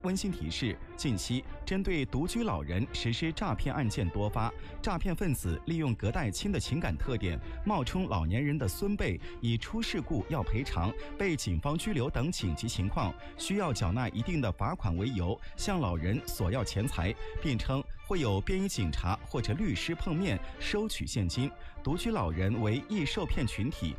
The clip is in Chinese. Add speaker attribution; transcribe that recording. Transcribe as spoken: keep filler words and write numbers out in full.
Speaker 1: 温馨提示：近期针对独居老人实施诈骗案件多发，诈骗分子利用隔代亲的情感特点，冒充老年人的孙辈，以出事故要赔偿、被警方拘留等紧急情况需要缴纳一定的罚款为由，向老人索要钱财，并称会有便衣警察或者律师碰面收取现金。独居老人为易受骗群体，